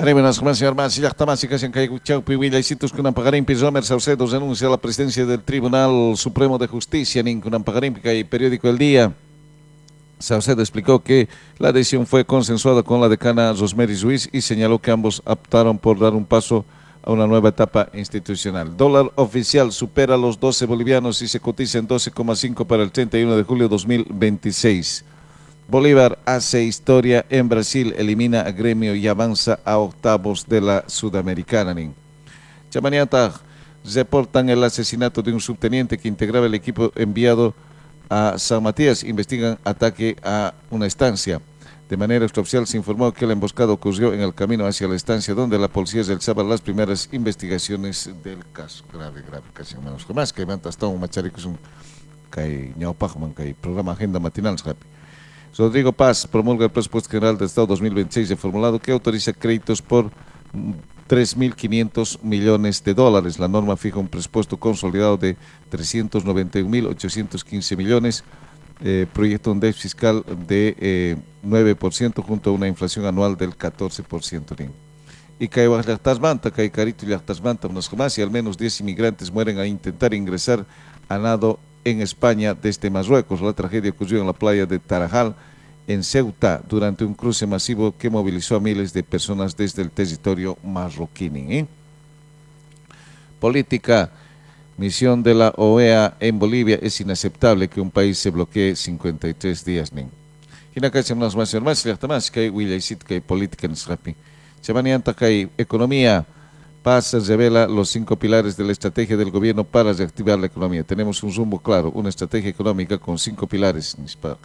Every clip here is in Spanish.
Buenas más, señor más, ya está más, y casi en calle Chaupi, Villa y Citos, con Ampagarín, Pizomer, Saucedo, denuncia a la presidencia del Tribunal Supremo de Justicia, con Ampagarín, y periódico El Día. Saucedo explicó que la decisión fue consensuada con la decana Rosemary Ruiz y señaló que ambos optaron por dar un paso a una nueva etapa institucional. Dólar oficial supera los 12 bolivianos y se cotiza en 12,5 para el 31 de julio 2026. Bolívar hace historia en Brasil, elimina a Gremio y avanza a octavos de la Sudamericana. Chamaniata reportan el asesinato de un subteniente que integraba el equipo enviado a San Matías. Investigan ataque a una estancia. De manera extraoficial se informó que la emboscada ocurrió en el camino hacia la estancia donde la policía realizaba las primeras investigaciones del caso. Grave, casi menos más que hasta un macharico un programa Agenda Matinal. Rodrigo Paz promulga el presupuesto general del Estado 2026 reformulado que autoriza créditos por 3.500 millones de dólares. La norma fija un presupuesto consolidado de 391.815 millones, proyecta un déficit fiscal de 9% junto a una inflación anual del 14%. Y que Yachtasmanta, que Carito y Yachtasmanta, unas jamás, y al menos 10 inmigrantes mueren al intentar ingresar a nado en España desde Marruecos. La tragedia ocurrió en la playa de Tarajal, en Ceuta, durante un cruce masivo que movilizó a miles de personas desde el territorio marroquí. Política. Misión de la OEA en Bolivia. Es inaceptable que un país se bloquee 53 días. Y acá se más que hay política en Srapi. Se manianta que hay economía. Paz revela los 5 pilares de la estrategia del gobierno para reactivar la economía. Tenemos un rumbo claro, una estrategia económica con 5 pilares.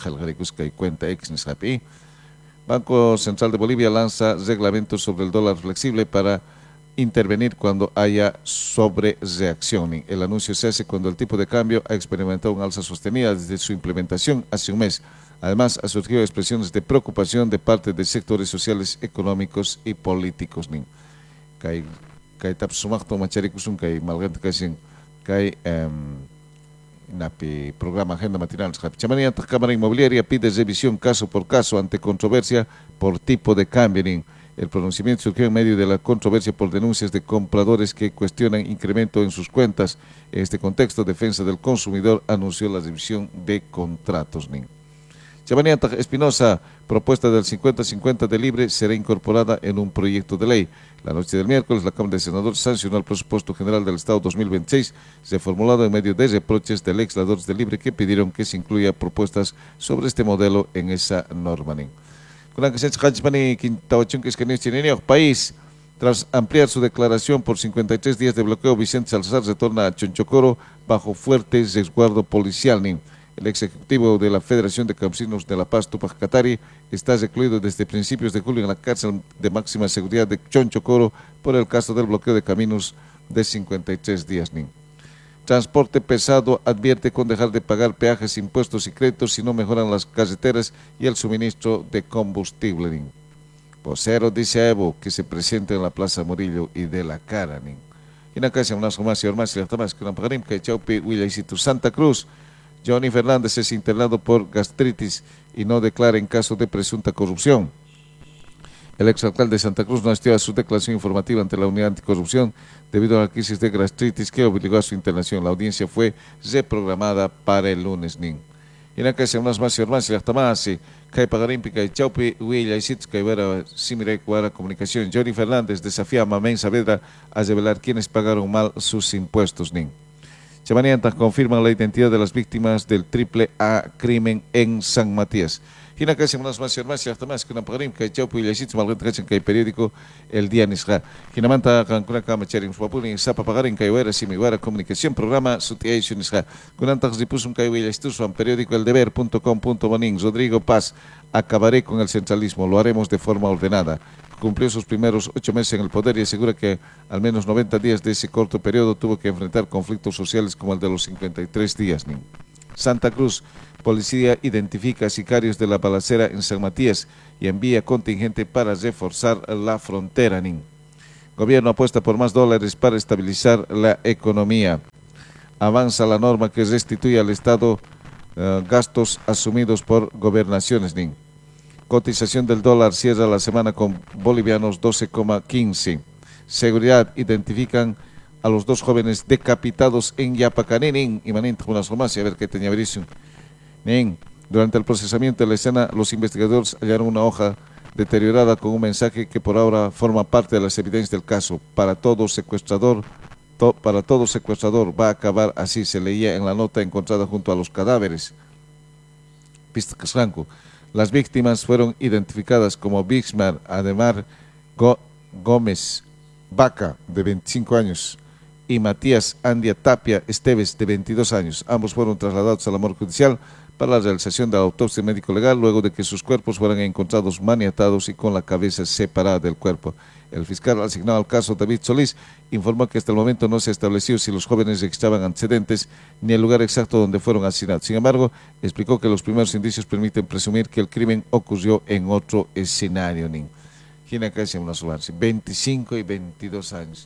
Banco Central de Bolivia lanza reglamentos sobre el dólar flexible para intervenir cuando haya sobrereacción. El anuncio se hace cuando el tipo de cambio ha experimentado un alza sostenida desde su implementación hace un mes. Además, ha surgido expresiones de preocupación de parte de sectores sociales, económicos y políticos. Kay tapsumakto macharikusun kay malgant kasin kay napi programa Agenda Matinal. Chamanía Cámara Inmobiliaria pide revisión caso por caso ante controversia por tipo de cambio. El pronunciamiento surgió en medio de la controversia por denuncias de compradores que cuestionan incremento en sus cuentas. En este contexto, Defensa del Consumidor anunció la revisión de contratos. Chamanía Espinosa, propuesta del 50-50 de Libre será incorporada en un proyecto de ley. La noche del miércoles, la Cámara de Senadores sancionó el presupuesto general del Estado 2026, reformulado en medio de reproches de legisladores de Libre que pidieron que se incluya propuestas sobre este modelo en esa norma. País, tras ampliar su declaración por 53 días de bloqueo, Vicente Salazar retorna a Chonchocoro bajo fuerte resguardo policial. El ex ejecutivo de la Federación de Campesinos de La Paz, Tupac Katari, está recluido desde principios de julio en la cárcel de máxima seguridad de Chonchocoro por el caso del bloqueo de caminos de 53 días. Transporte pesado advierte con dejar de pagar peajes, impuestos y créditos si no mejoran las carreteras y el suministro de combustible. Vocero dice a Evo que se presente en la Plaza Murillo y de la cara. Y en la casa más que una pagarim que Chaupi Huillaicitu Santa Cruz. Johnny Fernández es internado por gastritis y no declara en caso de presunta corrupción. El exalcalde de Santa Cruz no asistió a su declaración informativa ante la Unidad Anticorrupción debido a la crisis de gastritis que obligó a su internación. La audiencia fue reprogramada para el lunes. Y en la casa más y hasta más que pagarímpica y Chaupi Huilla y Sitz que vera simire cuara comunicación. Johnny Fernández desafía a Mamén Saavedra a revelar quiénes pagaron mal sus impuestos. Chamaniantas confirman la identidad de las víctimas del triple A crimen en San Matías. Y la casa más y hasta más que una pagarim que Chaupi y Leisitz malgrat que el periódico El Día Nisra. Hinamanta Cancuna Cama Cherin Swapuni Sapa pagarim que huera simiguara comunicación programa Sutiation Nisra. Kunantas dipusum que huilla estusuan periódico eldeber.com.bonin. Rodrigo Paz, acabaré con el centralismo, lo haremos de forma ordenada. Cumplió sus primeros 8 meses en el poder y asegura que al menos 90 días de ese corto periodo tuvo que enfrentar conflictos sociales como el de los 53 días. Santa Cruz, policía identifica a sicarios de la balacera en San Matías y envía contingente para reforzar la frontera. Gobierno apuesta por más dólares para estabilizar la economía. Avanza la norma que restituye al Estado gastos asumidos por gobernaciones. Cotización del dólar cierra la semana con bolivianos 12,15. Seguridad identifican a los dos jóvenes decapitados en Yapacaní, y manín, a ver qué tenía verísimo. Durante el procesamiento de la escena, los investigadores hallaron una hoja deteriorada con un mensaje que por ahora forma parte de las evidencias del caso. Para todo secuestrador va a acabar así, se leía en la nota encontrada junto a los cadáveres. Piscasranco. Las víctimas fueron identificadas como Bismar Ademar Gómez Vaca, de 25 años, y Matías Andia Tapia Esteves, de 22 años. Ambos fueron trasladados a la morgue judicial para la realización de la autopsia médico-legal luego de que sus cuerpos fueran encontrados maniatados y con la cabeza separada del cuerpo. El fiscal asignado al caso, David Solís, informó que hasta el momento no se ha establecido si los jóvenes registraban antecedentes ni el lugar exacto donde fueron asesinados. Sin embargo, explicó que los primeros indicios permiten presumir que el crimen ocurrió en otro escenario. ¿Quién acá se llama 25 y 22 años.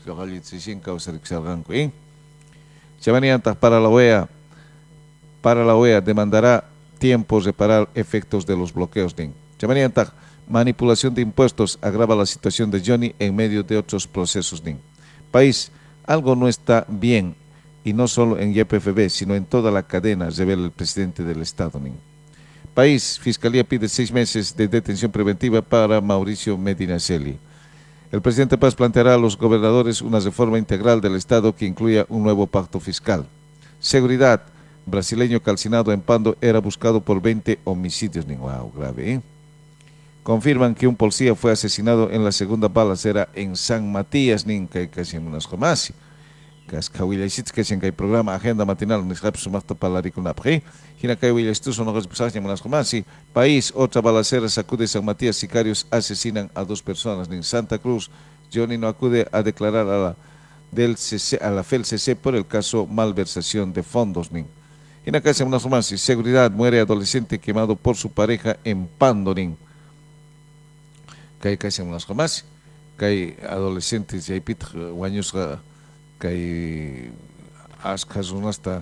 Para la OEA demandará tiempo reparar efectos de los bloqueos. Manipulación de impuestos agrava la situación de Johnny en medio de otros procesos. País, algo no está bien, y no solo en YPFB, sino en toda la cadena, revela el presidente del Estado. País, Fiscalía pide 6 meses de detención preventiva para Mauricio Medinaceli. El presidente Paz planteará a los gobernadores una reforma integral del Estado que incluya un nuevo pacto fiscal. Seguridad, brasileño calcinado en Pando era buscado por 20 homicidios. Wow, grave, Confirman que un policía fue asesinado en la segunda balacera en San Matías, casi en unas jamás. Cascahuilaisits que en el programa Agenda Matinal, País, otra balacera sacude San Matías, sicarios asesinan a 2 personas. En Santa Cruz, Johnny no acude a declarar a la FELCC por el caso malversación de fondos. En la casa de seguridad, muere adolescente quemado por su pareja en Pando. Casi en unas jamás, que adolescentes y guaños que hasta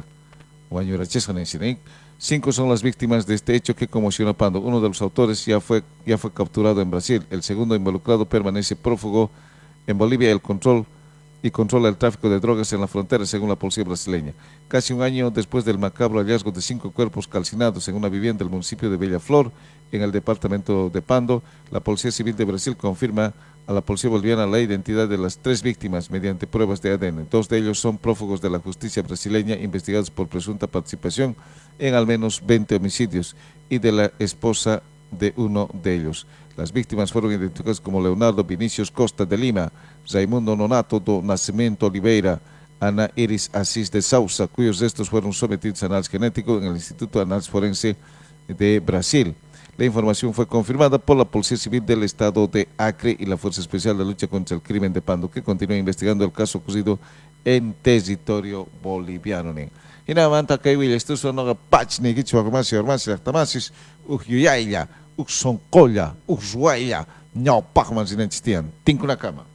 5 son las víctimas de este hecho que conmociona Pando. Uno de los autores ya fue capturado en Brasil. El segundo involucrado permanece prófugo en Bolivia. Controla el tráfico de drogas en la frontera, según la policía brasileña. Casi un año después del macabro hallazgo de 5 cuerpos calcinados en una vivienda del municipio de Bellaflor, en el departamento de Pando, la Policía Civil de Brasil confirma a la policía boliviana la identidad de las 3 víctimas mediante pruebas de ADN. 2 de ellos son prófugos de la justicia brasileña investigados por presunta participación en al menos 20 homicidios y de la esposa de uno de ellos. Las víctimas fueron identificadas como Leonardo Vinicius Costa de Lima, Raimundo Nonato do Nascimento Oliveira, Ana Iris Asís de Sousa, cuyos restos fueron sometidos a análisis genético en el Instituto de Análisis Forense de Brasil. La información fue confirmada por la Policía Civil del Estado de Acre y la Fuerza Especial de Lucha contra el Crimen de Pando, que continúa investigando el caso ocurrido en territorio boliviano. Y nada más, que hoy esto son los pachni, que chuagmasis, armasis, tamasis, ujuyaya, uxoncolla, uxuaya, no pachman sin existían, tinco na cama.